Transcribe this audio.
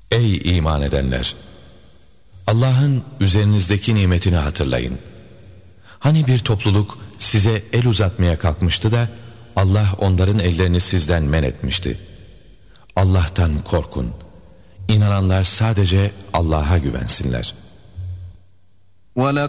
Ey iman edenler! Allah'ın üzerinizdeki nimetini hatırlayın. Hani bir topluluk size el uzatmaya kalkmıştı da Allah onların ellerini sizden men etmişti. Allah'tan korkun. İnananlar sadece Allah'a güvensinler.